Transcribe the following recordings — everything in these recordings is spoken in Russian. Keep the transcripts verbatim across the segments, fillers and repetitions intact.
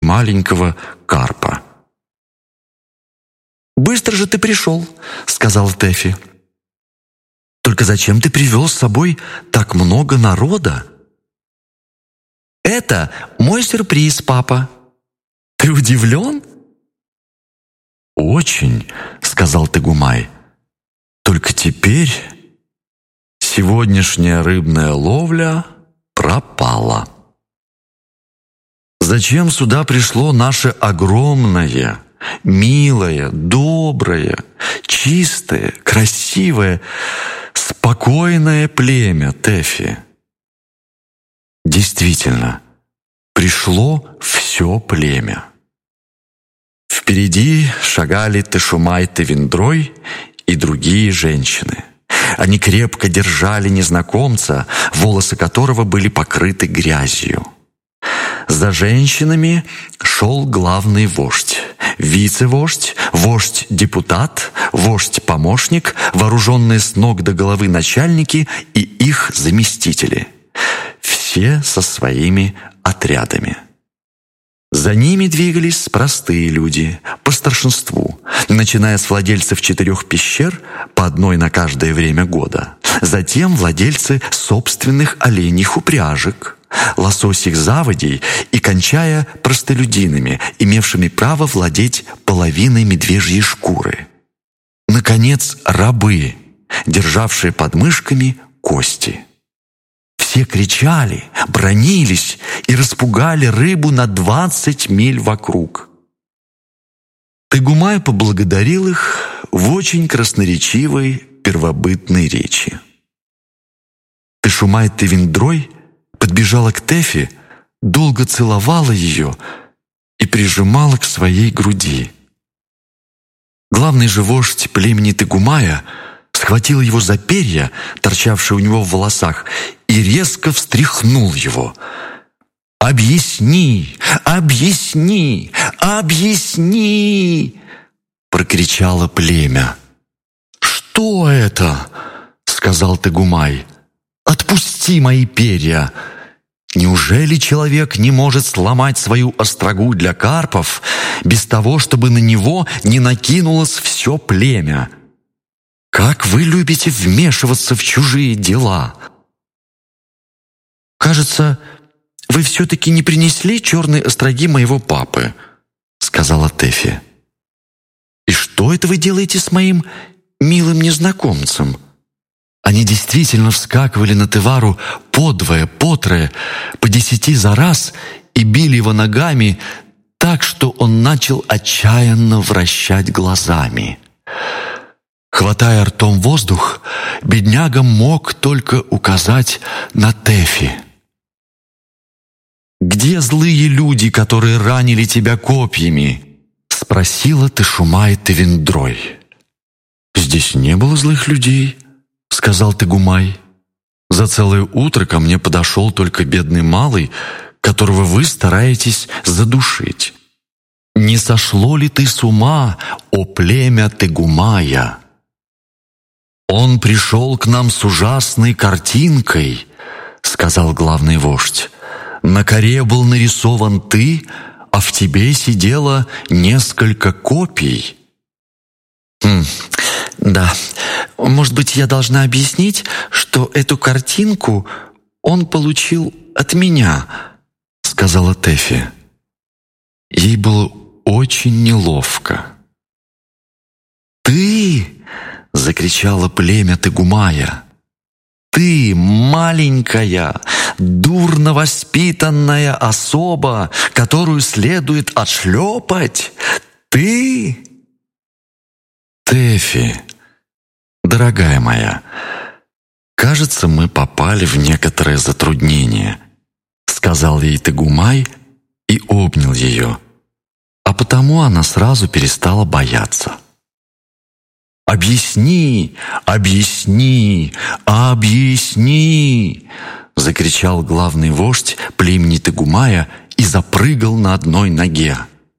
маленького карпа. «Быстро же ты пришел», — сказала Тэфи. «Только зачем ты привел с собой так много народа?» «Это мой сюрприз, папа. Ты удивлен?» «Очень», — сказал Тегумай. «Только теперь сегодняшняя рыбная ловля пропала. Зачем сюда пришло наше огромное, милое, доброе, чистое, красивое, спокойное племя Тэфи?» Действительно, пришло все племя. Впереди шагали Тешумай Тевиндрой и другие женщины. Они крепко держали незнакомца, волосы которого были покрыты грязью. За женщинами шел главный вождь, вице-вождь, вождь-депутат, вождь-помощник, вооруженные с ног до головы начальники и их заместители. Все со своими отрядами. За ними двигались простые люди, по старшинству, начиная с владельцев четырех пещер, по одной на каждое время года, затем владельцы собственных оленьих упряжек, лососих заводей и кончая простолюдинами, имевшими право владеть половиной медвежьей шкуры. Наконец, рабы, державшие под мышками кости. Все кричали, бранились и распугали рыбу на двадцать миль вокруг. Тегумай поблагодарил их в очень красноречивой первобытной речи. Тешумай Тевиндрой подбежала к Тэфи, долго целовала ее и прижимала к своей груди. Главный же вождь племени Тегумая схватил его за перья, торчавшие у него в волосах, и резко встряхнул его. «Объясни! Объясни! Объясни!» — прокричало племя. «Что это?» — сказал Тегумай. «Отпусти мои перья! Неужели человек не может сломать свою острогу для карпов без того, чтобы на него не накинулось все племя? Как вы любите вмешиваться в чужие дела!» «Кажется, вы все-таки не принесли черные остроги моего папы», — сказала Тэфи. «И что это вы делаете с моим милым незнакомцем?» Они действительно вскакивали на Тевару подвое, потрое, по десяти за раз и били его ногами так, что он начал отчаянно вращать глазами. Хватая ртом воздух, бедняга мог только указать на Тэфи. «Где злые люди, которые ранили тебя копьями?» — спросила Тешумай Тевиндрой. «Здесь не было злых людей», — сказал Тегумай. «За целое утро ко мне подошел только бедный малый, которого вы стараетесь задушить. Не сошло ли ты с ума, о племя Тегумая? Он пришел к нам с ужасной картинкой», — сказал главный вождь. «На коре был нарисован ты, а в тебе сидело несколько копий». «Хм, да, может быть, я должна объяснить, что эту картинку он получил от меня», — сказала Тэфи. Ей было очень неловко. «Ты!» — закричало племя Тегумая. «Ты, маленькая, дурно воспитанная особа, которую следует отшлепать! Ты!» «Тэфи, дорогая моя, кажется, мы попали в некоторое затруднение», — сказал ей Тегумай и обнял ее, а потому она сразу перестала бояться. «Объясни, объясни, объясни!» — закричал главный вождь племени Тегумая и запрыгал на одной ноге.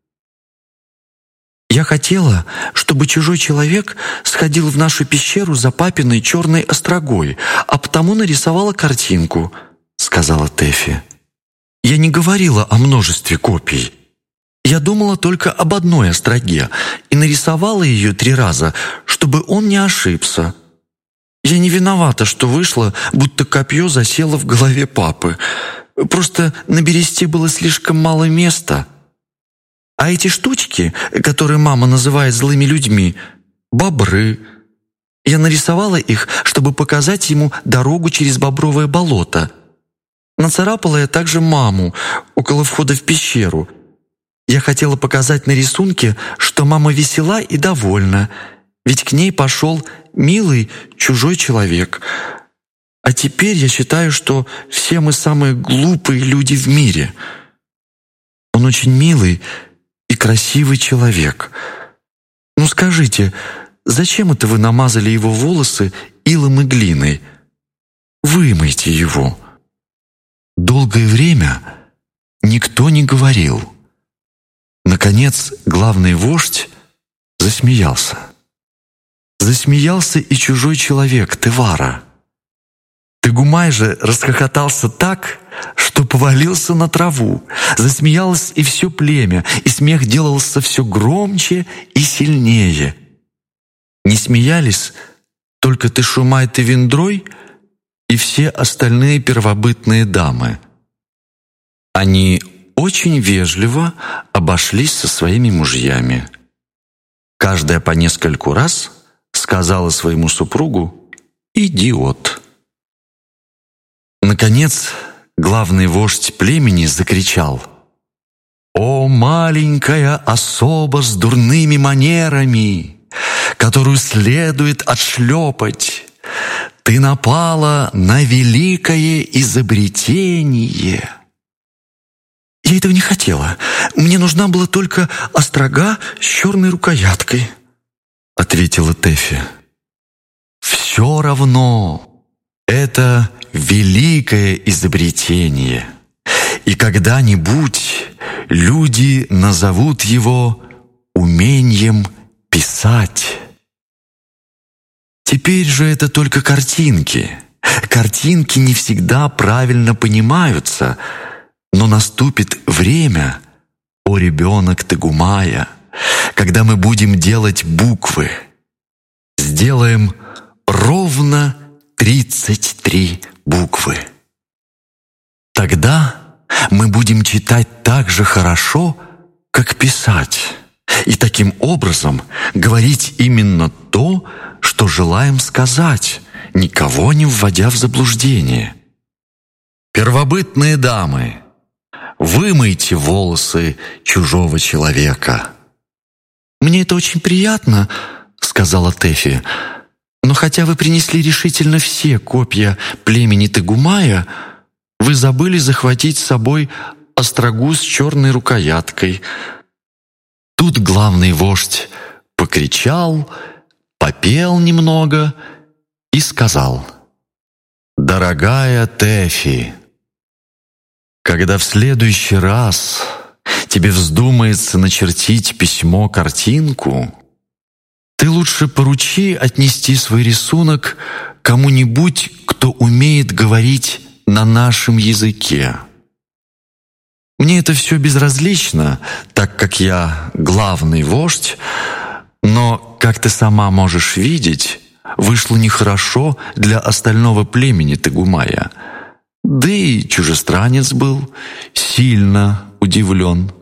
«Я хотела, чтобы чужой человек сходил в нашу пещеру за папиной черной острогой, а потому нарисовала картинку», — сказала Тэфи. «Я не говорила о множестве копий. Я думала только об одной остроге и нарисовала ее три раза, чтобы он не ошибся. Я не виновата, что вышло, будто копье засело в голове папы. Просто на бересте было слишком мало места. А эти штучки, которые мама называет злыми людьми, бобры. Я нарисовала их, чтобы показать ему дорогу через бобровое болото. Нацарапала я также маму около входа в пещеру. Я хотела показать на рисунке, что мама весела и довольна, ведь к ней пошел милый чужой человек. А теперь я считаю, что все мы самые глупые люди в мире. Он очень милый и красивый человек. Ну скажите, зачем это вы намазали его волосы илом и глиной? Вымойте его». Долгое время никто не говорил. Наконец, главный вождь засмеялся. Засмеялся и чужой человек, Тевара. Тегумай же расхохотался так, что повалился на траву. Засмеялось и все племя, и смех делался все громче и сильнее. Не смеялись только Тешумай Тевиндрой и все остальные первобытные дамы. Они очень вежливо обошлись со своими мужьями. Каждая по нескольку раз сказала своему супругу «идиот». Наконец, главный вождь племени закричал: «О, маленькая особа с дурными манерами, которую следует отшлепать! Ты напала на великое изобретение!» «Я этого не хотела. Мне нужна была только острога с черной рукояткой», — ответила Тэфи. «Все равно это великое изобретение, и когда-нибудь люди назовут его умением писать. Теперь же это только картинки. Картинки не всегда правильно понимаются, но наступит время, о ребенок Тегумая, когда мы будем делать буквы. Сделаем ровно тридцать три буквы. Тогда мы будем читать так же хорошо, как писать, и таким образом говорить именно то, что желаем сказать, никого не вводя в заблуждение. Первобытные дамы, вымойте волосы чужого человека». «Мне это очень приятно», — сказала Тэфи, «но хотя вы принесли решительно все копья племени Тегумая, вы забыли захватить с собой острогу с черной рукояткой». Тут главный вождь покричал, попел немного и сказал: «Дорогая Тэфи, когда в следующий раз тебе вздумается начертить письмо-картинку, ты лучше поручи отнести свой рисунок кому-нибудь, кто умеет говорить на нашем языке. Мне это все безразлично, так как я главный вождь, но, как ты сама можешь видеть, вышло нехорошо для остального племени Тегумая. Да и чужестранец был сильно удивлен».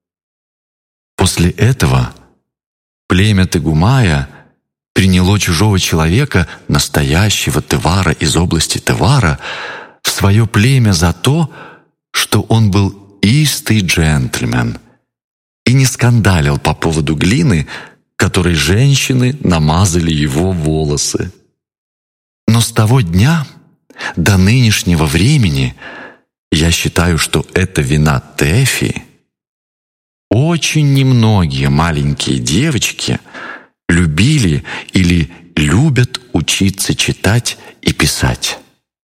После этого племя Тегумая приняло чужого человека, настоящего Тевара из области Тевара, в свое племя за то, что он был истый джентльмен и не скандалил по поводу глины, которой женщины намазали его волосы. Но с того дня до нынешнего времени я считаю, что это вина Тэфи. Очень немногие маленькие девочки любили или любят учиться читать и писать.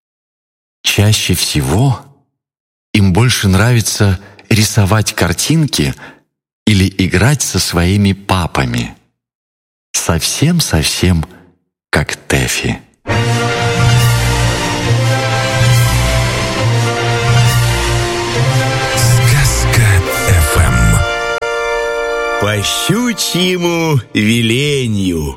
Чаще всего им больше нравится рисовать картинки или играть со своими папами. Совсем-совсем как Тэфи. По щучьему веленью.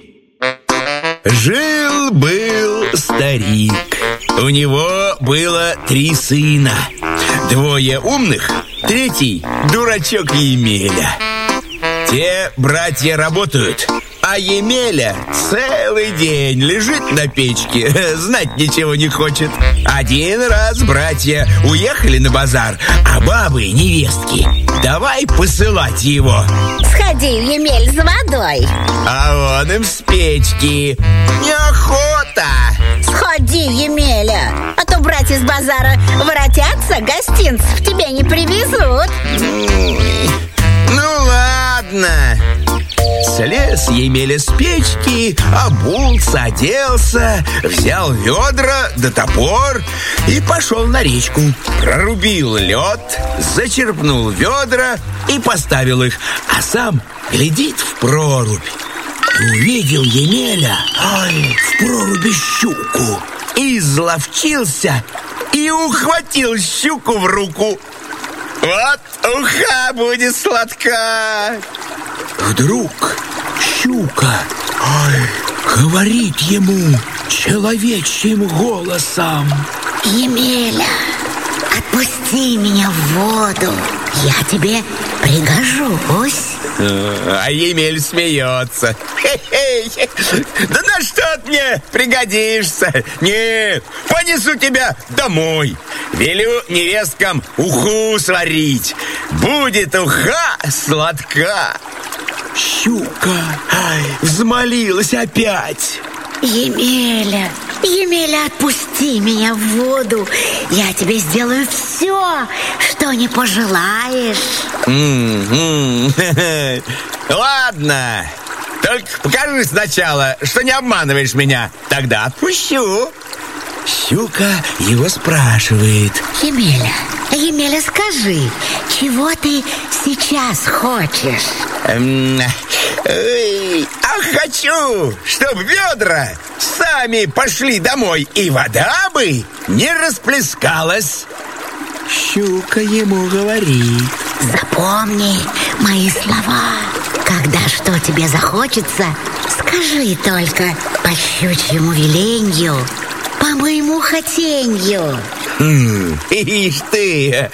Жил-был старик. У него было три сына. Двое умных, третий дурачок Емеля. Те братья работают, а Емеля целый день лежит на печке, знать ничего не хочет. Один раз братья уехали на базар, а бабы, невестки, давай посылать его. Сходи, Емель, за водой. А он им с печки. Неохота. Сходи, Емеля, а то братья с базара воротятся, гостинцев тебе не привезут. Ну ладно. Слез Емеля с печки, обулся, оделся, взял ведра да топор и пошел на речку. Прорубил лед, зачерпнул ведра и поставил их, а сам глядит в прорубь. Увидел Емеля, ай, в проруби щуку, изловчился и ухватил щуку в руку. Вот уха будет сладка. Вдруг щука, ай, говорит ему человечьим голосом: Емеля, отпусти меня в воду, я тебе пригожусь. А Емель смеется. Хе-хе. Да на что ты мне пригодишься? Нет, понесу тебя домой. Велю невесткам уху сварить. Будет уха сладка. Щука, ай, взмолилась опять. Емеля, Емеля, отпусти меня в воду. Я тебе сделаю все, что не пожелаешь. М-м-м. Ладно, только покажи сначала, что не обманываешь меня. Тогда отпущу. Щука его спрашивает: Емеля, Емеля, скажи, чего ты сейчас хочешь? Эм, эй, а хочу, чтоб ведра сами пошли домой, и вода бы не расплескалась. Щука ему говорит: запомни мои слова. Когда что тебе захочется, скажи только по щучьему веленью, по моему хотенью. Хм, ишь ты!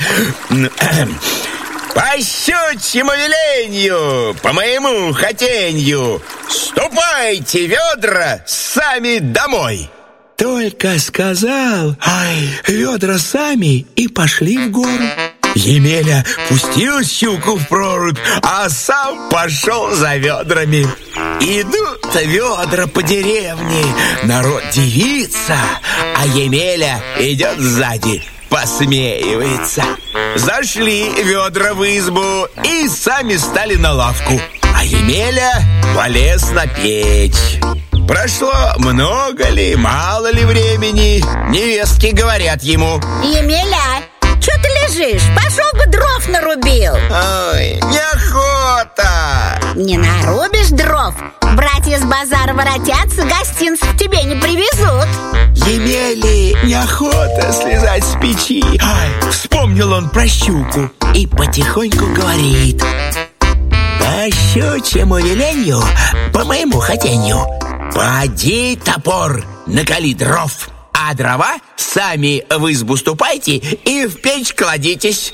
По щучьему веленью, по моему хотенью, ступайте, ведра, сами домой. Только сказал, ай, ведра сами и пошли в гору. Емеля пустил щуку в прорубь, а сам пошел за ведрами. Идут ведра по деревне, народ дивится, а Емеля идет сзади, посмеивается. Зашли ведра в избу и сами стали на лавку, а Емеля полез на печь. Прошло много ли, мало ли времени, невестки говорят ему: Емеля, чё ты лежишь? Пошел бы дров нарубил. Ой, неохота. Не нарубишь дров, братья с базара воротятся, гостинцев тебе не привезут. Емеле неохота слезать с печи. Ай, вспомнил он про щуку и потихоньку говорит: по щучьему веленью, по моему хотенью, поди, топор, накали дров, а дрова сами в избу ступайте и в печь кладитесь.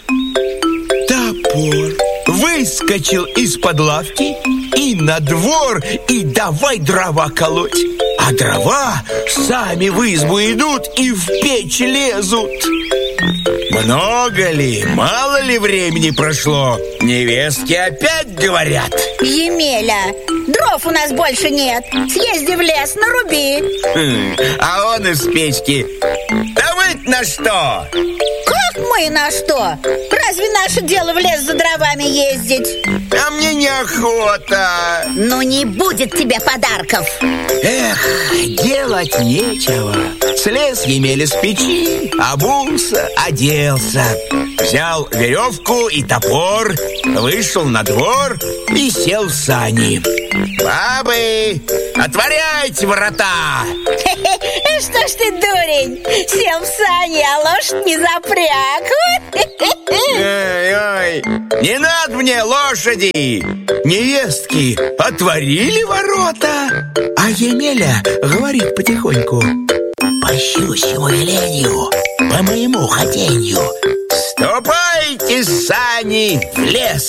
Топор выскочил из-под лавки и на двор, и давай дрова колоть. А дрова сами в избу идут и в печь лезут. Много ли, мало ли времени прошло, невестки опять говорят: Емеля, дров у нас больше нет, съезди в лес, наруби. Хм, а он из печки: да вы на что? Как мы на что? Разве наше дело в лес за дровами ездить? А мне неохота. Ну не будет тебе подарков. Эх, делать нечего. Слез Емеля с печи, обулся, оделся, взял веревку и топор, вышел на двор и сел в сани. Бабы, отворяйте врата! Что ж ты, дурень, сел в сани, а лошадь не запряг? Ой, ой, не надо мне лошади! Невестки отворили ворота, а Емеля говорит потихоньку: по щучьему велению, по моему хотению. Ступайте, сани, в лес!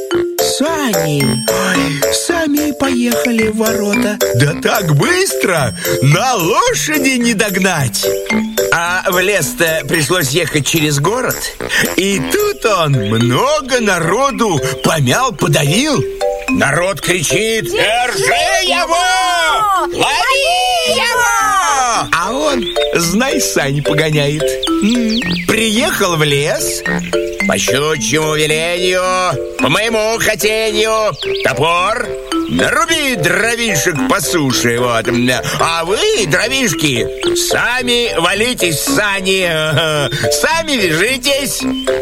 Сани, ой, сами поехали в ворота. Да так быстро, на лошади не догнать. А в лес-то пришлось ехать через город. И тут он много народу помял, подавил. Народ кричит: «Держи его! Лови его!» А он, знай, сани погоняет. М-м, приехал в лес. По щучьему велению, по моему хотению, топор, наруби дровишек по суше, вот. А вы, дровишки, сами валитесь в сани, сами вяжитесь.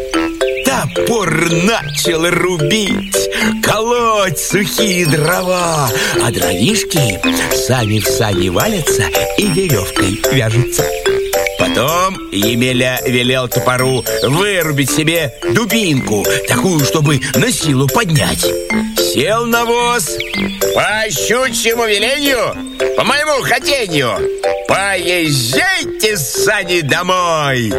Топор начал рубить, колоть сухие дрова, а дровишки сами в сани валятся и веревкой вяжутся. Потом Емеля велел топору вырубить себе дубинку, такую, чтобы на силу поднять. Сел на воз. По щучьему велению, по моему хотению, поезжайте, сани, домой.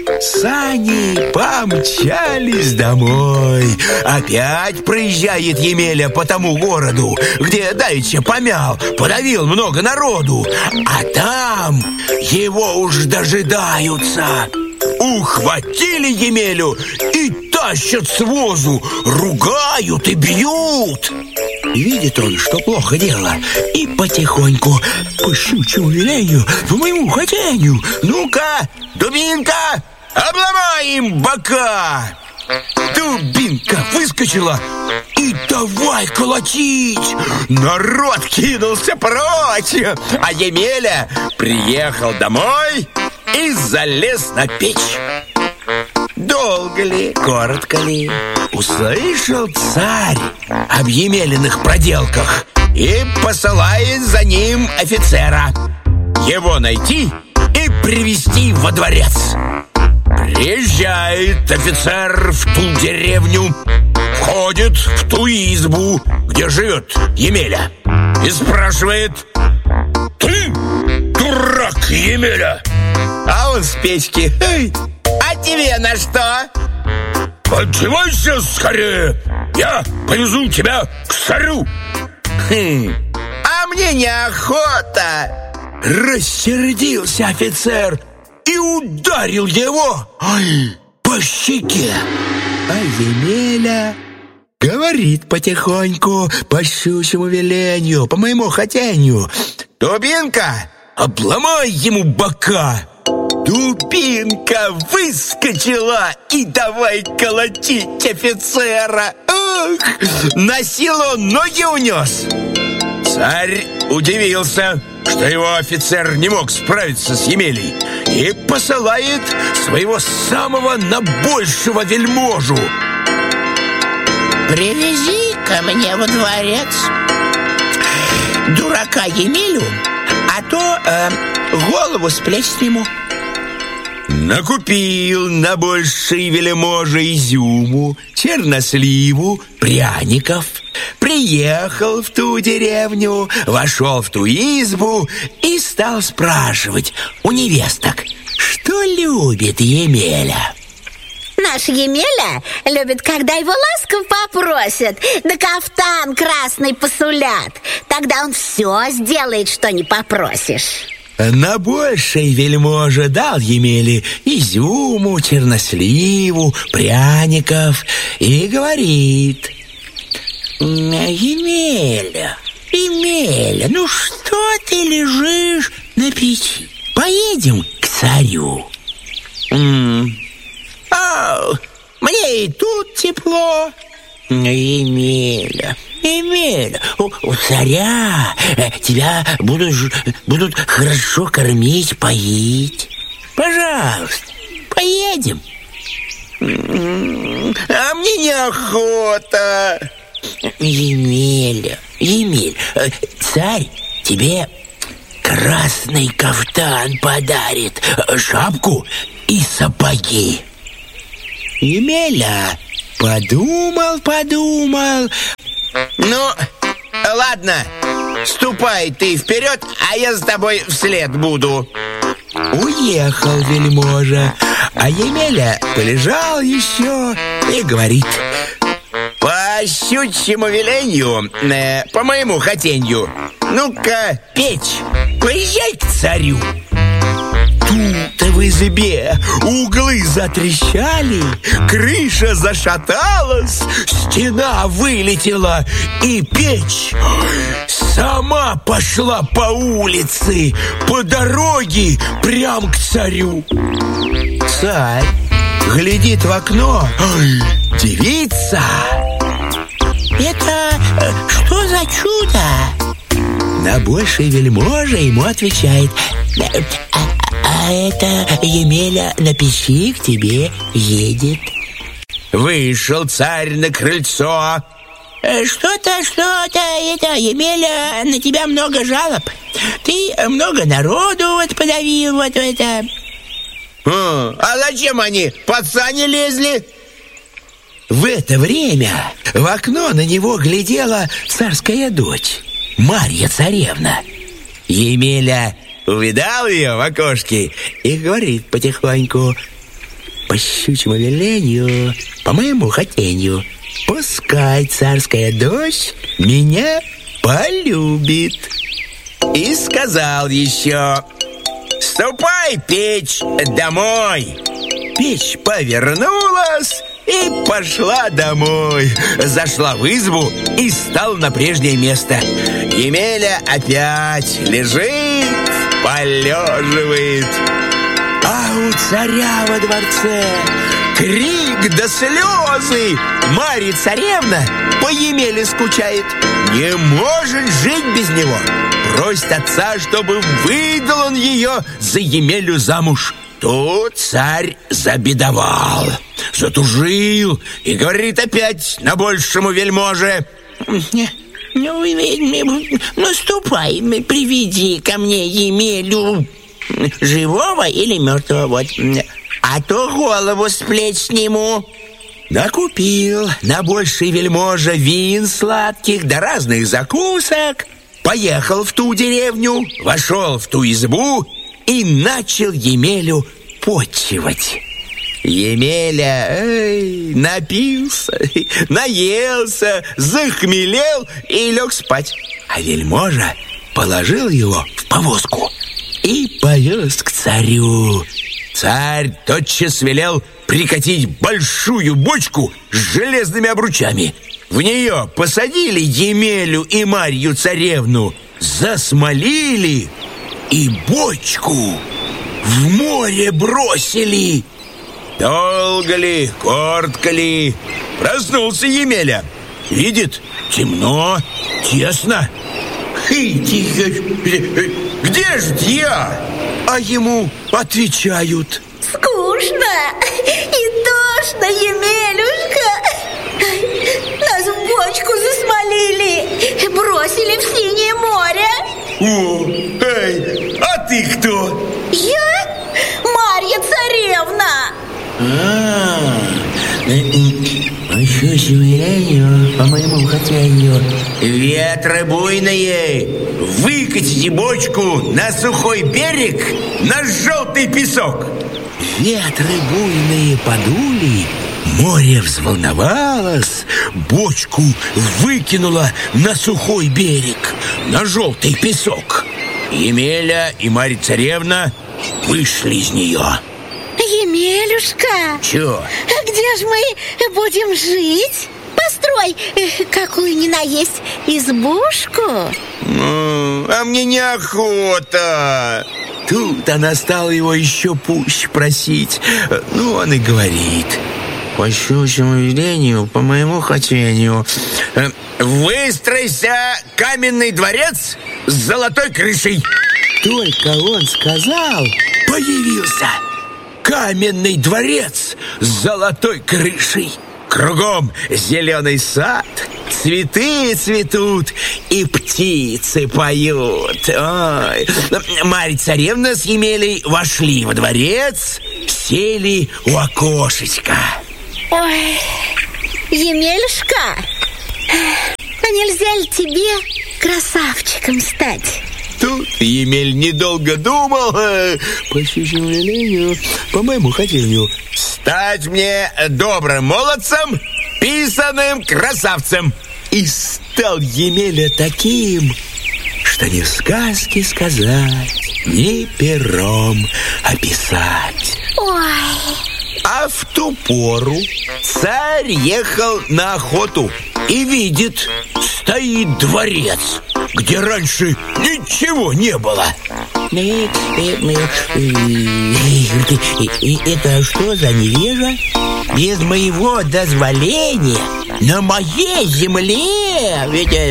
Сани помчались домой. Опять проезжает Емеля по тому городу, где давеча помял, подавил много народу. А там его уж дожидаются. Ухватили Емелю и тащат с возу, ругают и бьют. Видит он, что плохо дело, и потихоньку, по щучьему велению, по моему хотению, ну-ка, дубинка, обломай им бока. Дубинка выскочила и давай колотить. Народ кинулся прочь, а Емеля приехал домой и залез на печь. Долго ли, коротко ли, услышал царь об Емелиных проделках и посылает за ним офицера его найти и привести во дворец. Приезжает офицер в ту деревню, входит в ту избу, где живет Емеля, и спрашивает: «Ты, дурак, Емеля?» А он с печки: «Эй, а тебе на что?» «Одевайся скорее, я повезу тебя к царю». Хм, «А мне неохота». Рассердился офицер и ударил его, ой, по щеке. А Емеля говорит потихоньку, по щучьему велению, по моему хотению: «Дубинка, обломай ему бока». Дубинка выскочила и давай колотить офицера. Ох, на силу он ноги унес. Царь удивился, что его офицер не мог справиться с Емелей, и посылает своего самого набольшего вельможу: «Привези ко мне во дворец дурака Емелю, а то э, голову с плеч сниму». Накупил на больший вельможа изюму, черносливу, пряников. Приехал в ту деревню, вошел в ту избу и стал спрашивать у невесток, что любит Емеля. Наш Емеля любит, когда его ласково попросят, да кафтан красный посулят. Тогда он все сделает, что не попросишь. На большей вельможа дал Емеле изюму, черносливу, пряников и говорит: «Емеля, Емеля, ну что ты лежишь на печи? Поедем к царю». «М-м, а, мне и тут тепло». «Емеля, Емеля, у, у царя тебя будут, будут хорошо кормить, поить. Пожалуйста, поедем». «А мне неохота». «Емеля, Емель, царь тебе красный кафтан подарит, шапку и сапоги. Емеля подумал, подумал. Ну, ладно, ступай ты вперед, а я за тобой вслед буду. Уехал вельможа, а Емеля полежал еще и говорит: по щучьему веленью, э, по моему хотенью, ну-ка, Печь, поезжай к царю. Тут в избе углы затрещали, крыша зашаталась, стена вылетела, и печь сама пошла по улице, по дороге прям к царю. Царь глядит в окно, девица. Это что за чудо? На больший вельможа ему отвечает: а, а это Емеля на печи к тебе едет. вышел царь на крыльцо. Что-то, что-то, это, Емеля, на тебя много жалоб. Ты много народу вот подавил, вот это. А, а зачем они под сани лезли? В это время в окно на него глядела царская дочь, Марья царевна. Емеля увидал ее в окошке и говорит потихоньку: по щучьему велению, по моему хотению, пускай царская дочь меня полюбит. И сказал еще: ступай, печь, домой. Печь повернулась и пошла домой. Зашла в избу и стала на прежнее место. Емеля опять лежит, полеживает. А у царя во дворце крик да слезы. Марья царевна по Емеле скучает, не может жить без него. Просит отца, чтобы выдал он ее за Емелю замуж. Тут царь забедовал, затужил и говорит опять на большему вельможе: Ну, ну, ступай, приведи ко мне Емелю, живого или мертвого, вот, а то голову с плеч сниму. Накупил на больший вельможа вин сладких да разных закусок, поехал в ту деревню, вошел в ту избу и начал Емелю почивать. Емеля эй, напился, наелся, захмелел и лег спать. А вельможа положил его в повозку и повез к царю. Царь тотчас велел прикатить большую бочку с железными обручами. В нее посадили Емелю и Марью царевну, засмолили и бочку в море бросили. Долго ли, коротко ли, проснулся Емеля. Видит, темно, тесно. Где ж я? А ему отвечают: скучно и тошно, Емелюшка. Нас в бочку засмолили, бросили в синее море. О, эй, а ты кто? Я Марья царевна. А, по щучьему велению, по моему хотению, ветры буйные, выкатите бочку на сухой берег, на желтый песок. ветры буйные подули, море взволновалось, бочку выкинуло на сухой берег, на желтый песок. Емеля и Марья царевна вышли из нее. Емелюшка, Чё? а где же мы будем жить? Построй э, какую ни на есть избушку. Ну, а мне неохота. Тут она стала его еще пуще просить. Ну, он и говорит: по щучьему велению, по моему хотению, выстройся каменный дворец с золотой крышей. только он сказал, появился каменный дворец с золотой крышей. Кругом зеленый сад, цветы цветут, и птицы поют. Ой. Марья царевна с Емелей вошли во дворец, сели у окошечка. Ой, Емелюшка, а нельзя ли тебе красавчиком стать? Тут Емель недолго думал. По щучьему велению, по моему хотению, стать мне добрым молодцем, писаным красавцем. И стал Емеля таким, что ни в сказке сказать, ни пером описать. Ой. А в ту пору царь ехал на охоту и видит, стоит дворец, где раньше ничего не было. Это что за невежа? Без моего дозволения на моей земле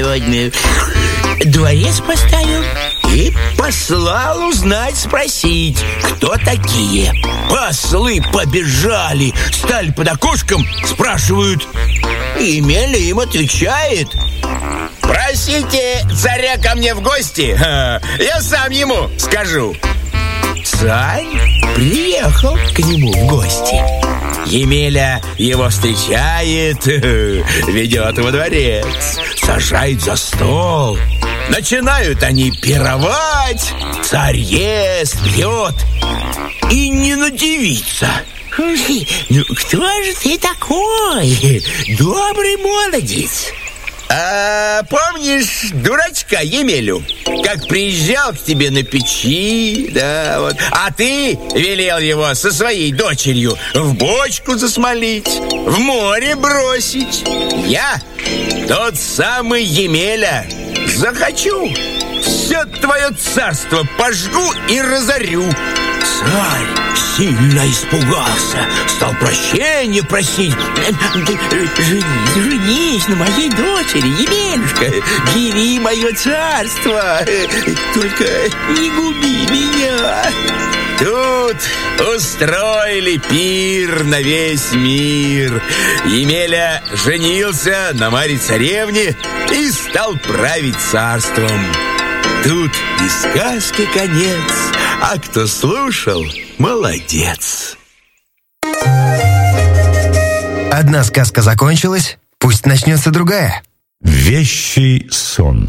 дворец поставил и послал узнать, спросить, кто такие. Послы побежали, стали под окошком, спрашивают. Емеля им отвечает: просите царя ко мне в гости, я сам ему скажу. Царь приехал к нему в гости. Емеля его встречает, ведет во дворец, сажает за стол. Начинают они пировать, царь ест, пьет и не надивится. Ну, кто же ты такой? Добрый молодец. А помнишь дурачка Емелю, как приезжал к тебе на печи, да, вот, а ты велел его со своей дочерью в бочку засмолить, в море бросить? Я, тот самый Емеля, захочу, все твое царство пожгу и разорю. Царь сильно испугался, стал прощения просить. Женись на моей дочери, Емелюшка, бери мое царство, только не губи меня. Тут устроили пир на весь мир. Емеля женился на Марье царевне и стал править царством. Тут и сказки конец, а кто слушал, молодец. Одна сказка закончилась, пусть начнется другая. Вещий сон.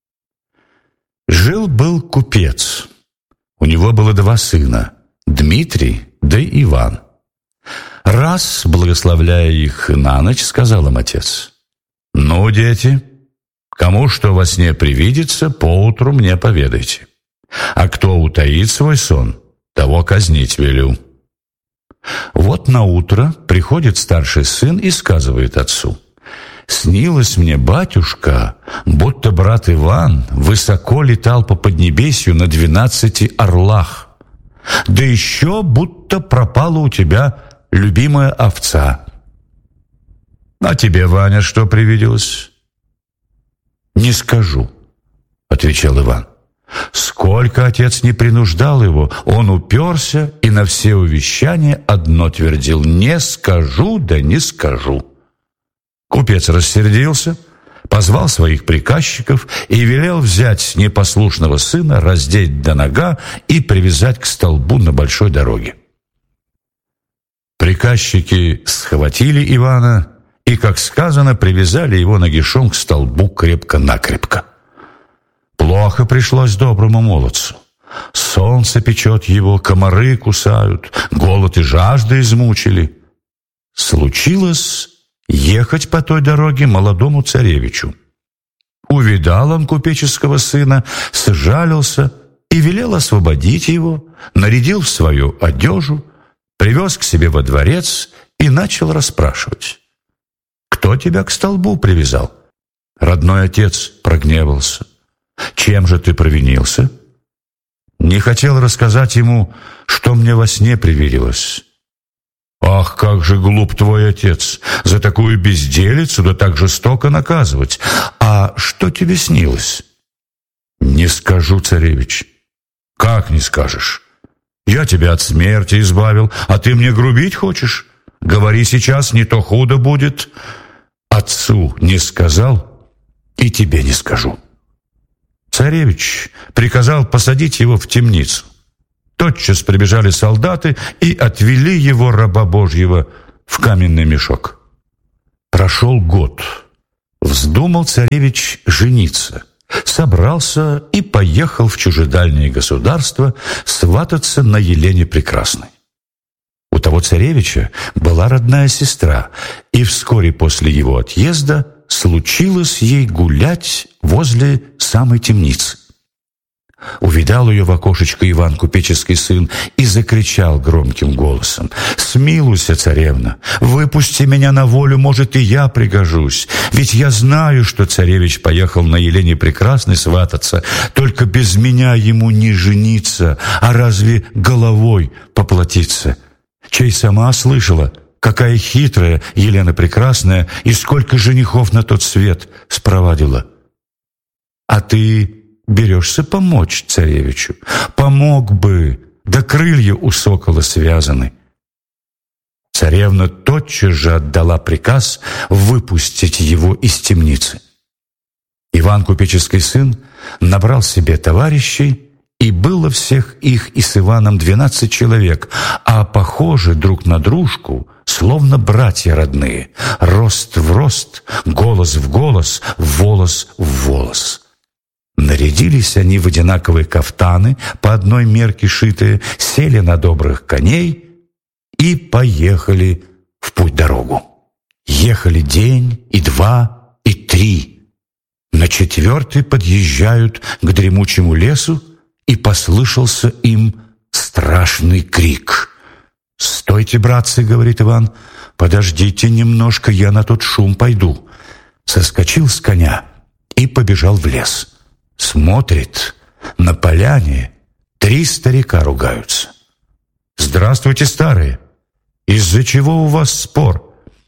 Жил-был купец. У него было два сына, Дмитрий да Иван. Раз, благословляя их на ночь, сказал им отец: «Ну, дети, кому что во сне привидится, поутру мне поведайте. А кто утаит свой сон, того казнить велю». Вот наутро приходит старший сын и сказывает отцу: «Снилось мне, батюшка, будто брат Иван высоко летал по поднебесью на двенадцати орлах. Да еще будто пропала у тебя любимая овца». «А тебе, Ваня, что привиделось?» «Не скажу», — отвечал Иван. Сколько отец не принуждал его, он уперся и на все увещания одно твердил: «Не скажу, да не скажу». Купец рассердился, позвал своих приказчиков и велел взять непослушного сына, раздеть до нога и привязать к столбу на большой дороге. Приказчики схватили Ивана и, как сказано, привязали его нагишом к столбу крепко-накрепко. Плохо пришлось доброму молодцу. Солнце печет его, комары кусают, голод и жажда измучили. Случилось ехать по той дороге молодому царевичу. Увидал он купеческого сына, сжалился и велел освободить его, нарядил в свою одежу, привез к себе во дворец и начал расспрашивать: «Кто тебя к столбу привязал?» Родной отец прогневался. «Чем же ты провинился?» Не хотел рассказать ему, что мне во сне привиделось. «Ах, как же глуп твой отец! За такую безделицу да так жестоко наказывать! А что тебе снилось?» «Не скажу, царевич». «Как не скажешь? Я тебя от смерти избавил, а ты мне грубить хочешь? Говори сейчас, не то худо будет». отцу не сказал и тебе не скажу». Царевич приказал посадить его в темницу. Тотчас прибежали солдаты и отвели его, раба Божьего, в каменный мешок. Прошел год. Вздумал царевич жениться. Собрался и поехал в чужедальнее государство свататься на Елене Прекрасной. У того царевича была родная сестра, и вскоре после его отъезда случилось ей гулять возле самой темницы. Увидал ее в окошечко Иван Купеческий сын и закричал громким голосом: «Смилуйся, царевна, выпусти меня на волю, может, и я пригожусь. Ведь я знаю, что царевич поехал на Елене Прекрасной свататься, только без меня ему не жениться, а разве головой поплатиться? Чей сама слышала, какая хитрая Елена Прекрасная и сколько женихов на тот свет спровадила. А ты берешься помочь царевичу? Помог бы, да крылья у сокола связаны». Царевна тотчас же отдала приказ выпустить его из темницы. Иван Купеческий сын набрал себе товарищей, и было всех их и с Иваном двенадцать человек, а похожи друг на дружку, словно братья родные, рост в рост, голос в голос, волос в волос. Нарядились они в одинаковые кафтаны, по одной мерке шитые, сели на добрых коней и поехали в путь-дорогу. Ехали день, и два, и три. На четвертый подъезжают к дремучему лесу, и послышался им страшный крик. «Стойте, братцы, — говорит Иван, — подождите немножко, я на тот шум пойду». Соскочил с коня и побежал в лес. Смотрит, на поляне три старика ругаются. «Здравствуйте, старые! Из-за чего у вас спор?»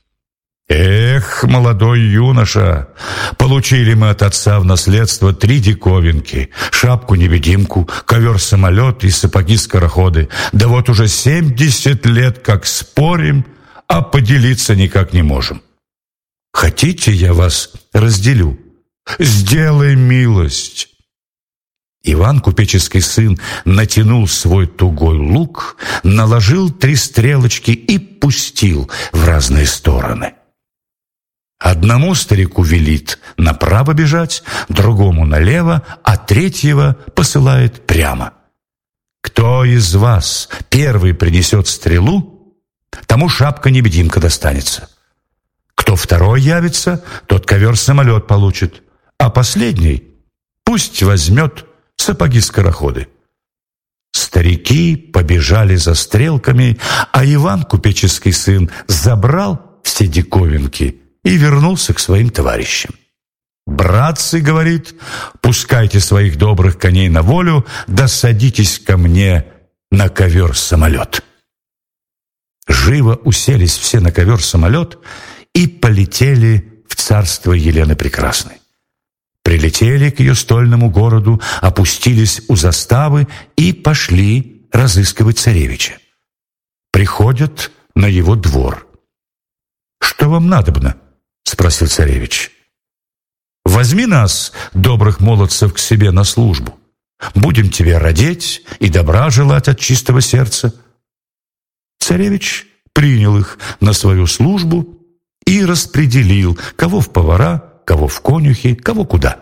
«Эх, молодой юноша, получили мы от отца в наследство три диковинки: шапку-невидимку, ковер-самолет и сапоги-скороходы. Да вот уже семьдесят лет как спорим, а поделиться никак не можем. Хотите, я вас разделю? Сделай милость». Иван Купеческий сын натянул свой тугой лук, наложил три стрелочки и пустил в разные стороны. Одному старику велит направо бежать, другому налево, а третьего посылает прямо. Кто из вас первый принесет стрелу, тому шапка-невидимка достанется. Кто второй явится, тот ковер-самолет получит, а последний пусть возьмет сапоги-скороходы. Старики побежали за стрелками, а Иван Купеческий сын забрал все диковинки и вернулся к своим товарищам. «Братцы, — говорит, — пускайте своих добрых коней на волю, да садитесь ко мне на ковер-самолет». Живо уселись все на ковер-самолет и полетели в царство Елены Прекрасной. Прилетели к ее стольному городу, опустились у заставы и пошли разыскивать царевича. Приходят на его двор. «Что вам надобно?» — спросил царевич. «Возьми нас, добрых молодцев, к себе на службу. Будем тебе родить и добра желать от чистого сердца». Царевич принял их на свою службу и распределил, кого в повара, кого в конюхи, кого куда.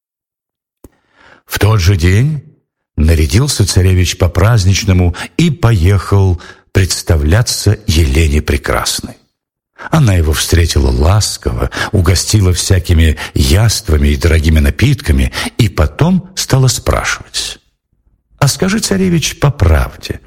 В тот же день нарядился царевич по-праздничному и поехал представляться Елене Прекрасной. Она его встретила ласково, угостила всякими яствами и дорогими напитками, и потом стала спрашивать: «А скажи, царевич, по правде,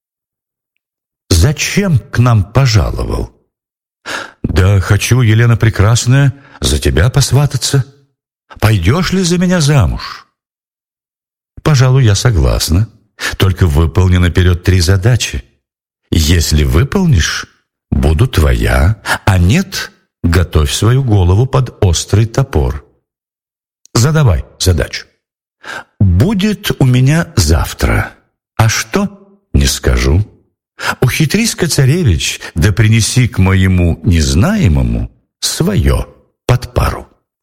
зачем к нам пожаловал?» «Да хочу, Елена Прекрасная, за тебя посвататься. Пойдешь ли за меня замуж?» «Пожалуй, я согласна. Только выполни наперед три задачи. Если выполнишь, буду твоя, а нет, готовь свою голову под острый топор. Задавай задачу». «Будет у меня завтра. А что? Не скажу. Ухитрись-ка, царевич, да принеси к моему незнаемому свое под пару.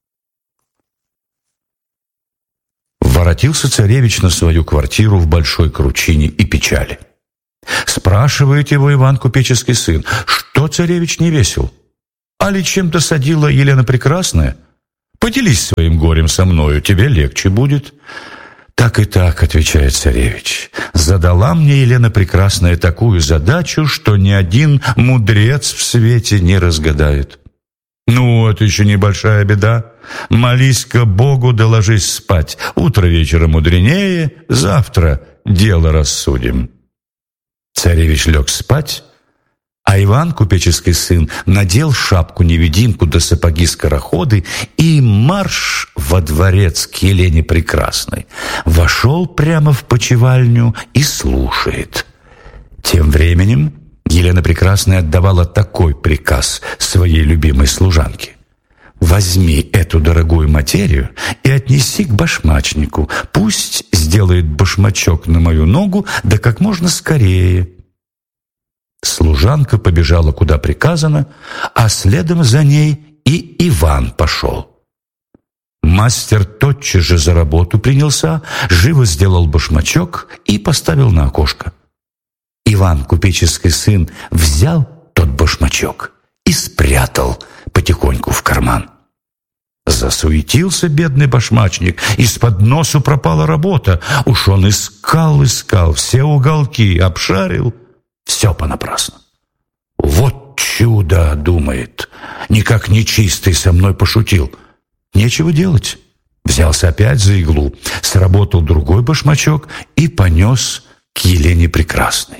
Воротился царевич на свою квартиру в большой кручине и печали. Спрашивает его Иван Купеческий сын: что, царевич, не весел? Али чем-то садила Елена Прекрасная? Поделись своим горем со мною, тебе легче будет. Так и так, отвечает царевич, задала мне Елена Прекрасная такую задачу, что ни один мудрец в свете не разгадает. Ну, это еще небольшая беда. Молись-ка Богу, да ложись спать. Утро вечера мудренее, завтра дело рассудим. Царевич лег спать, а Иван, купеческий сын, надел шапку-невидимку да сапоги-скороходы и марш во дворец к Елене Прекрасной. Вошел прямо в почевальню и слушает. Тем временем Елена Прекрасная отдавала такой приказ своей любимой служанке: «Возьми эту дорогую материю и отнеси к башмачнику. Пусть сделает башмачок на мою ногу, да как можно скорее». Служанка побежала, куда приказано, а следом за ней и Иван пошел. Мастер тотчас же за работу принялся, живо сделал башмачок и поставил на окошко. Иван, купеческий сын, взял тот башмачок и спрятал потихоньку в карман. Засуетился бедный башмачник, из-под носу пропала работа. Уж он искал, искал, все уголки обшарил, все понапрасну. Вот чудо, думает, никак нечистый со мной пошутил. Нечего делать. Взялся опять за иглу, сработал другой башмачок и понес к Елене Прекрасной.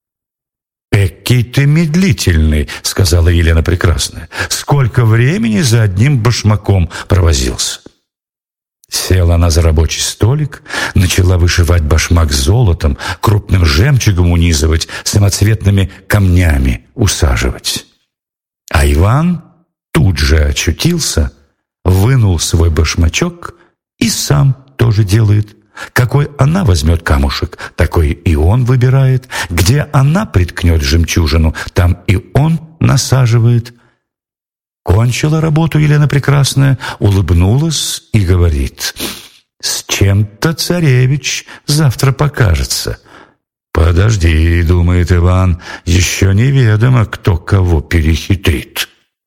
«Экий ты медлительный», — сказала Елена Прекрасная. «Сколько времени за одним башмаком провозился?» Села она за рабочий столик, начала вышивать башмак золотом, крупным жемчугом унизывать, самоцветными камнями усаживать. А Иван тут же очутился, вынул свой башмачок и сам тоже делает. Какой она возьмет камушек, такой и он выбирает. Где она приткнет жемчужину, там и он насаживает. Кончила работу Елена Прекрасная, улыбнулась и говорит: «С чем-то царевич завтра покажется». «Подожди, — думает Иван, — еще неведомо, кто кого перехитрит».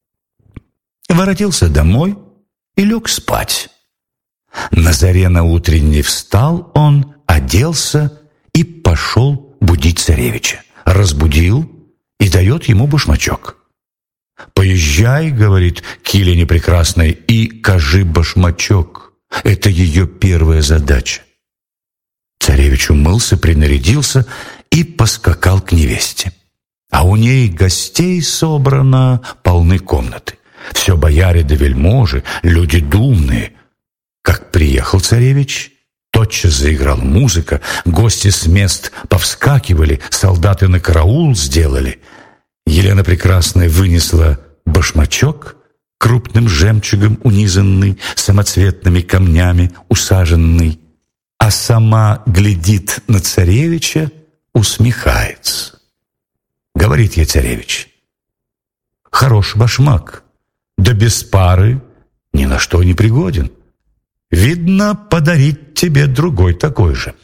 Воротился домой и лег спать. На заре наутренней встал он, оделся и пошел будить царевича. Разбудил и дает ему башмачок. «Поезжай, — говорит, — к Елене Прекрасной и кажи башмачок. Это ее первая задача». Царевич умылся, принарядился и поскакал к невесте. А у ней гостей собрано, полны комнаты. Все бояре да вельможи, люди думные. Как приехал царевич, тотчас заиграла музыка, гости с мест повскакивали, солдаты на караул сделали. Елена Прекрасная вынесла башмачок, крупным жемчугом унизанный, самоцветными камнями усаженный, а сама глядит на царевича, усмехается. Говорит ей царевич: «Хорош башмак, да без пары ни на что не пригоден. Видно, подарить тебе другой такой же».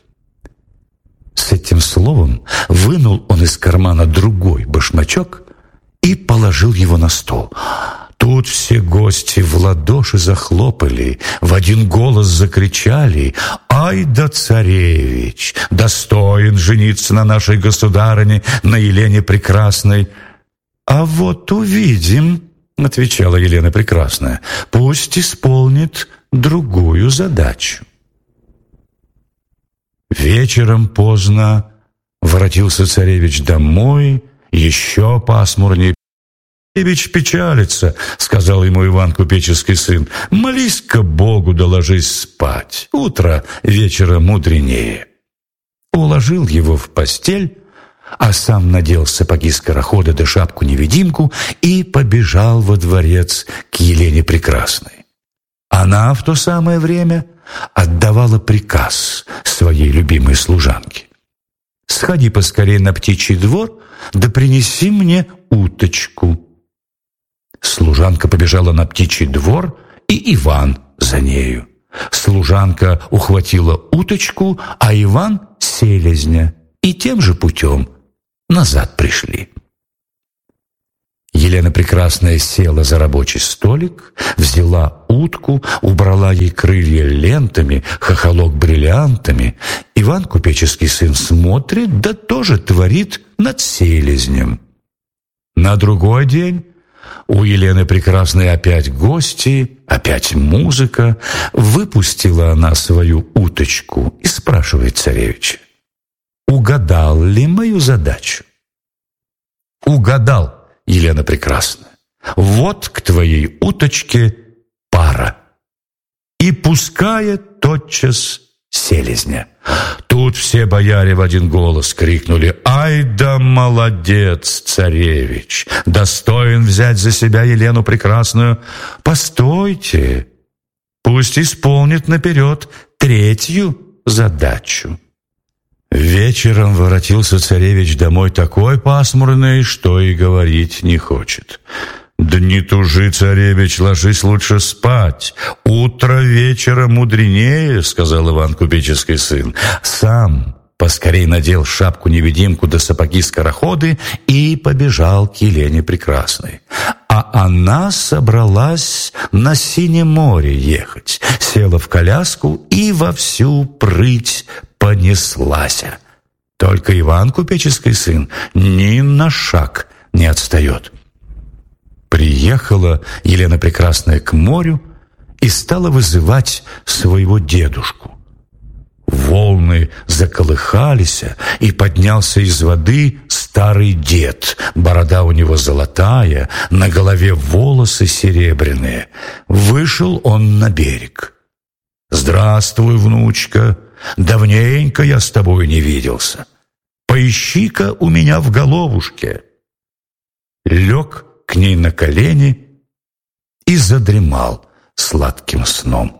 С этим словом вынул он из кармана другой башмачок и положил его на стол. Тут все гости в ладоши захлопали, в один голос закричали: «Ай да царевич! Достоин жениться на нашей государыне, на Елене Прекрасной!» «А вот увидим, — отвечала Елена Прекрасная, — пусть исполнит другую задачу». Вечером поздно воротился царевич домой, еще пасмурнее. «Царевич печалится, — сказал ему Иван Купеческий сын, — молись-ка Богу, да ложись спать. Утро вечера мудренее». Уложил его в постель, а сам надел сапоги-скорохода да шапку-невидимку и побежал во дворец к Елене Прекрасной. Она в то самое время отдавала приказ своей любимой служанке: «Сходи поскорее на птичий двор, да принеси мне уточку». Служанка побежала на птичий двор, и Иван за нею. Служанка ухватила уточку, а Иван — селезня, и тем же путем назад пришли. Елена Прекрасная села за рабочий столик, взяла утку, убрала ей крылья лентами, хохолок бриллиантами. Иван, купеческий сын, смотрит, да тоже творит над селезнем. На другой день у Елены Прекрасной опять гости, опять музыка. Выпустила она свою уточку и спрашивает царевича: «Угадал ли мою задачу?» «Угадал, Елена Прекрасная. Вот к твоей уточке пара». И пускает тотчас селезня. Тут все бояре в один голос крикнули: «Ай да молодец, царевич! Достоин взять за себя Елену Прекрасную! Постойте, пусть исполнит наперед третью задачу». Вечером воротился царевич домой такой пасмурный, что и говорить не хочет. «Да не тужи, царевич, ложись лучше спать. Утро вечера мудренее», — сказал Иван, купеческий сын. Сам поскорей надел шапку-невидимку да сапоги-скороходы и побежал к Елене Прекрасной. А она собралась на Синем море ехать, села в коляску и во всю прыть понеслась. Только Иван, купеческий сын, ни на шаг не отстает. Приехала Елена Прекрасная к морю и стала вызывать своего дедушку. Волны заколыхались, и поднялся из воды старый дед. Борода у него золотая, на голове волосы серебряные. Вышел он на берег. «Здравствуй, внучка, давненько я с тобой не виделся. Поищи-ка у меня в головушке». Лег к ней на колени и задремал сладким сном.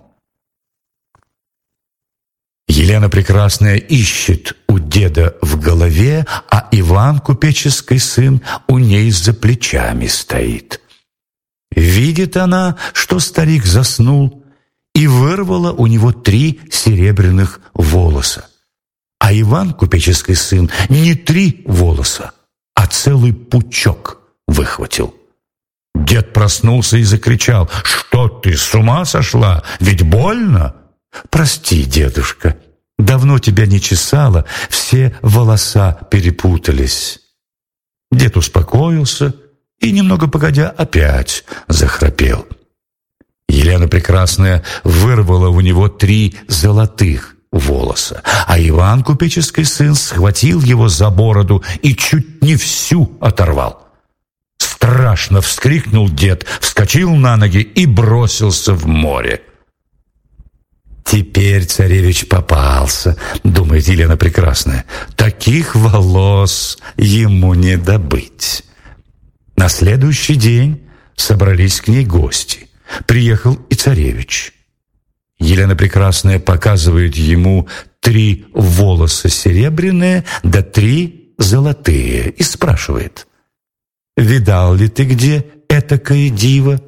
Елена Прекрасная ищет у деда в голове, а Иван, купеческий сын, у ней за плечами стоит. Видит она, что старик заснул, и вырвала у него три серебряных волоса. А Иван, купеческий сын, не три волоса, а целый пучок выхватил. Дед проснулся и закричал: «Что ты, с ума сошла? Ведь больно?» «Прости, дедушка, давно тебя не чесало, все волоса перепутались». Дед успокоился и, немного погодя, опять захрапел. Елена Прекрасная вырвала у него три золотых волоса, а Иван, купеческий сын, схватил его за бороду и чуть не всю оторвал. Страшно вскрикнул дед, вскочил на ноги и бросился в море. «Теперь царевич попался», — думает Елена Прекрасная. «Таких волос ему не добыть». На следующий день собрались к ней гости. Приехал и царевич. Елена Прекрасная показывает ему три волоса серебряные да три золотые и спрашивает: «Видал ли ты где этакое диво?»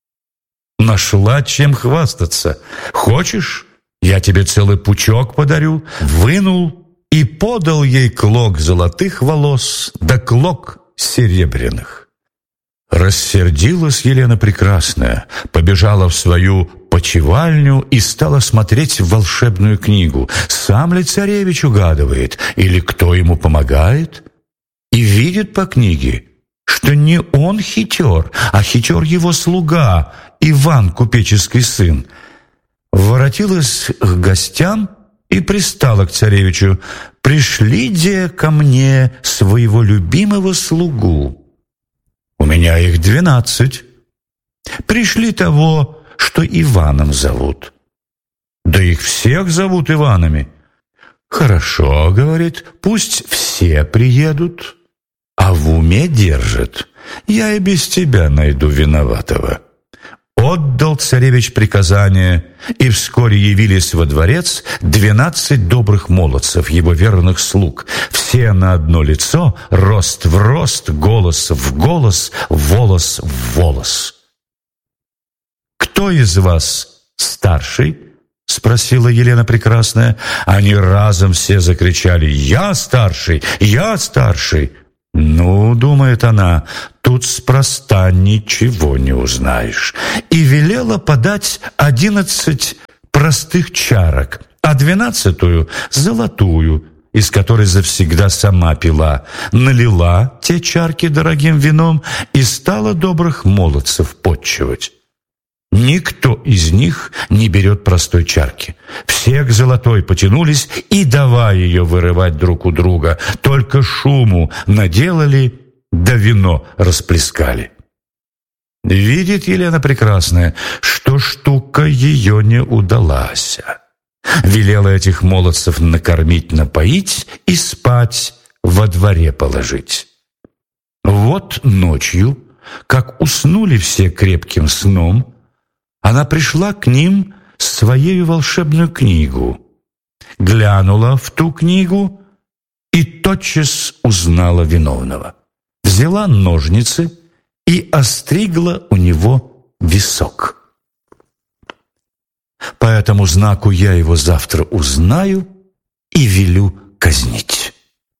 «Нашла чем хвастаться. Хочешь, я тебе целый пучок подарю?» Вынул и подал ей клок золотых волос да клок серебряных. Рассердилась Елена Прекрасная, побежала в свою почивальню и стала смотреть в волшебную книгу. Сам ли царевич угадывает, или кто ему помогает? И видит по книге, что не он хитер, а хитер его слуга, Иван, купеческий сын. Воротилась к гостям и пристала к царевичу: «Пришли-де ко мне своего любимого слугу. У меня их двенадцать. Пришли того, что Иваном зовут». «Да их всех зовут Иванами». «Хорошо, — говорит, — пусть все приедут, а в уме держат. Я и без тебя найду виноватого». Отдал царевич приказание, и вскоре явились во дворец двенадцать добрых молодцев, его верных слуг. Все на одно лицо, рост в рост, голос в голос, волос в волос. «Кто из вас старший?» — спросила Елена Прекрасная. Они разом все закричали: «Я старший! Я старший!» «Ну, — думает она, — тут спроста ничего не узнаешь». И велела подать одиннадцать простых чарок, а двенадцатую — золотую, из которой завсегда сама пила. Налила те чарки дорогим вином и стала добрых молодцев потчевать. Никто из них не берет простой чарки. Все к золотой потянулись и давай ее вырывать друг у друга. Только шуму наделали, да вино расплескали. Видит Елена Прекрасная, что штука ее не удалась. Велела этих молодцев накормить, напоить и спать во дворе положить. Вот ночью, как уснули все крепким сном, она пришла к ним с своей волшебную книгу, глянула в ту книгу и тотчас узнала виновного. Взяла ножницы и остригла у него висок. «По этому знаку я его завтра узнаю и велю казнить».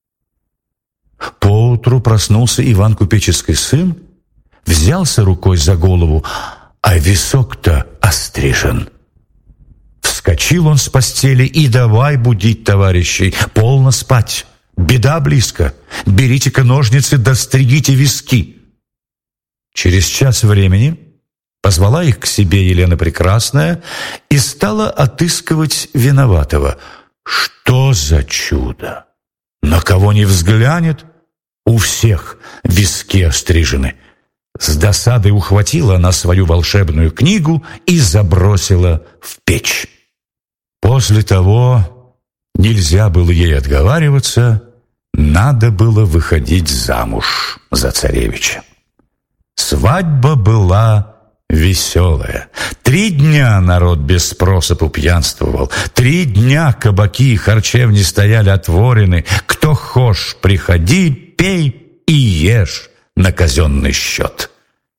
Поутру проснулся Иван Купеческий сын, взялся рукой за голову, а висок-то острижен. Вскочил он с постели и давай будить товарищей. Полно спать, беда близко. Берите-ка ножницы, да стригите виски. Через час времени позвала их к себе Елена Прекрасная и стала отыскивать виноватого. Что за чудо! На кого не взглянет, у всех виски острижены. С досадой ухватила она свою волшебную книгу и забросила в печь. После того нельзя было ей отговариваться, надо было выходить замуж за царевича. Свадьба была веселая. Три дня народ без спросу пьянствовал. Три дня кабаки и харчевни стояли отворены. Кто хошь, приходи, пей и ешь на казенный счет.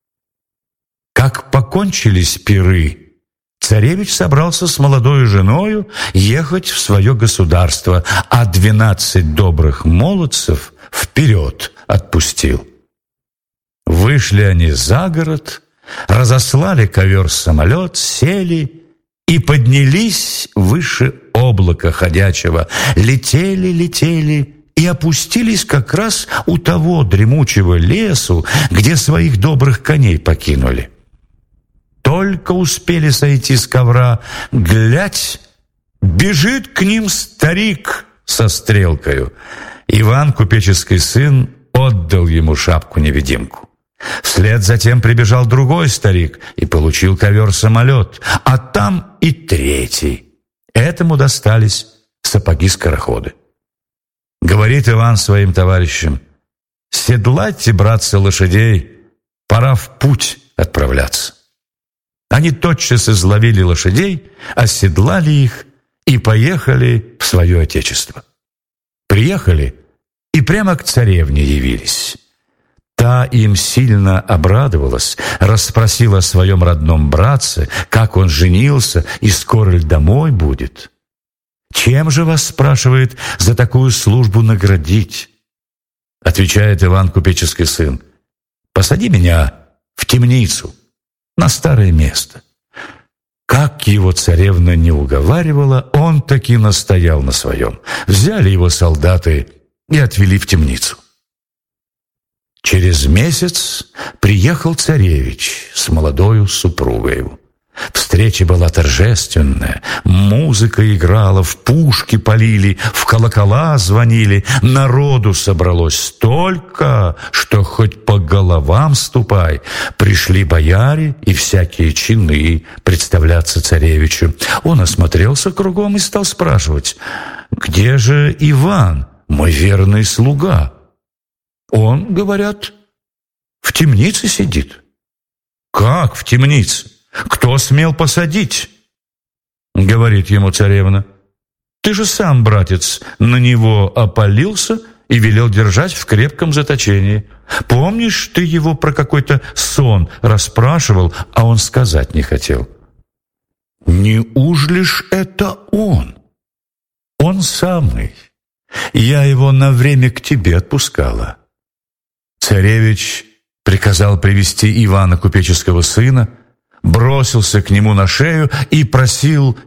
Как покончились пиры, царевич собрался с молодою женою ехать в свое государство, а двенадцать добрых молодцев вперед отпустил. Вышли они за город, разослали ковер-самолет, сели и поднялись выше облака ходячего, летели, летели и опустились как раз у того дремучего лесу, где своих добрых коней покинули. Только успели сойти с ковра, глядь, бежит к ним старик со стрелкою. Иван Купеческий сын отдал ему шапку-невидимку. Вслед затем прибежал другой старик и получил ковер-самолет, а там и третий. Этому достались сапоги-скороходы. Говорит Иван своим товарищам: «Седлайте, братцы, лошадей, пора в путь отправляться». Они тотчас изловили лошадей, оседлали их и поехали в свое отечество. Приехали и прямо к царевне явились. Та им сильно обрадовалась, расспросила о своем родном братце, как он женился и скоро ли домой будет. «Чем же вас, — спрашивает, — за такую службу наградить?» Отвечает Иван Купеческий сын: «Посади меня в темницу, на старое место». Как его царевна не уговаривала, он таки настоял на своем. Взяли его солдаты и отвели в темницу. Через месяц приехал царевич с молодою супругою. Встреча была торжественная, музыка играла, в пушки полили, в колокола звонили, народу собралось столько, что хоть по головам ступай. Пришли бояре и всякие чины представляться царевичу. Он осмотрелся кругом и стал спрашивать: «Где же Иван, мой верный слуга?» Он, говорят, в темнице сидит. «Как в темнице? Кто смел посадить?» Говорит ему царевна: «Ты же сам, братец, на него опалился и велел держать в крепком заточении. Помнишь, ты его про какой-то сон расспрашивал, а он сказать не хотел?» «Неужели ж это он?» «Он самый. Я его на время к тебе отпускала». Царевич приказал привести Ивана, купеческого сына, бросился к нему на шею и просил